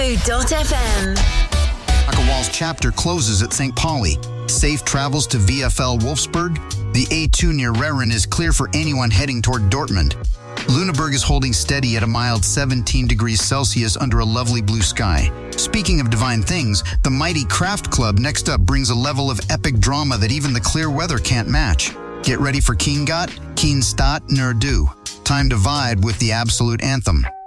Malibu.fm. Soccer Wall's chapter closes at St. Pauli. Safe travels to VfL Wolfsburg. The A2 near Rehren is clear for anyone heading toward Dortmund. Lüneburg is holding steady at a mild 17 degrees Celsius under a lovely blue sky. Speaking of divine things, the mighty Kraft Club next up brings a level of epic drama that even the clear weather can't match. Get ready for Keengott, Keen Stadt, Nur Du. Time to vibe with the absolute anthem.